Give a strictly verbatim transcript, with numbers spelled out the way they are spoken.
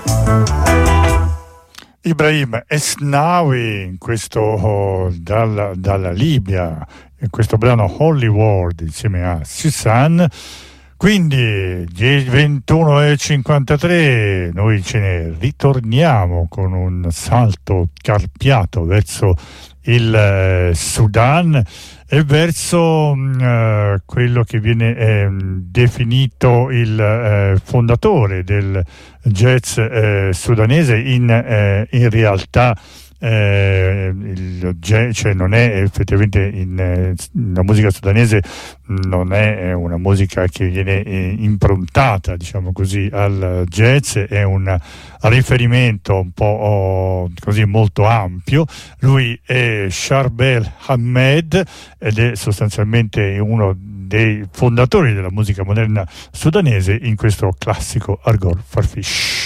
Ibrahim Esnaoui, in questo oh, dalla, dalla Libia, in questo brano Holy World insieme a Susan. Quindi ventuno e cinquantatré, noi ce ne ritorniamo con un salto carpiato verso il eh, Sudan e verso eh, quello che viene eh, definito il eh, fondatore del jazz eh, sudanese. In, eh, in realtà eh, il jazz, cioè non è effettivamente in, eh, la musica sudanese non è una musica che viene eh, improntata, diciamo così, al jazz, è un riferimento un po' oh, così molto ampio. Lui è Charbel Ahmed ed è sostanzialmente uno dei fondatori della musica moderna sudanese in questo classico Argor Farfish.